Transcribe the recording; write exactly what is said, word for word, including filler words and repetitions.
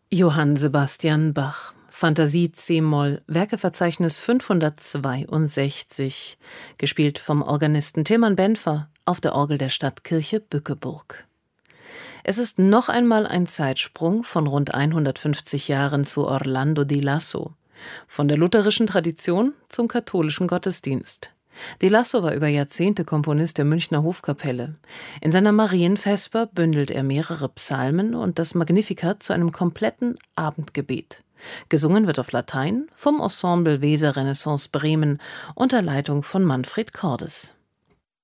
Johann Sebastian Bach, Fantasie c-Moll, Werkeverzeichnis fünfhundertzweiundsechzig, gespielt vom Organisten Tilman Benfer auf der Orgel der Stadtkirche Bückeburg. Es ist noch einmal ein Zeitsprung von rund hundertfünfzig Jahren zu Orlando di Lasso, von der lutherischen Tradition zum katholischen Gottesdienst. Di Lasso war über Jahrzehnte Komponist der Münchner Hofkapelle. In seiner Marienvesper bündelt er mehrere Psalmen und das Magnificat zu einem kompletten Abendgebet. Gesungen wird auf Latein vom Ensemble Weser Renaissance Bremen unter Leitung von Manfred Cordes.